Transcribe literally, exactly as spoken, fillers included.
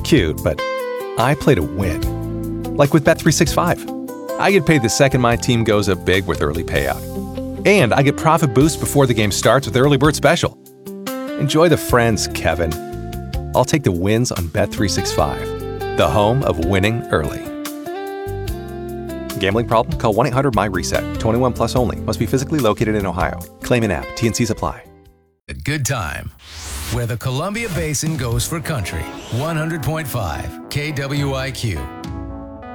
cute, but I play to win. Like with Bet three sixty-five. I get paid the second my team goes up big with early payout. And I get profit boost before the game starts with Early Bird Special. Enjoy the friends, Kevin. I'll take the wins on Bet three sixty-five, the home of winning early. Gambling problem? Call one eight hundred M Y reset. twenty-one plus only. Must be physically located in Ohio. Claim in app. T and Cs apply. A good time. Where the Columbia Basin goes for country. one hundred point five K W I Q.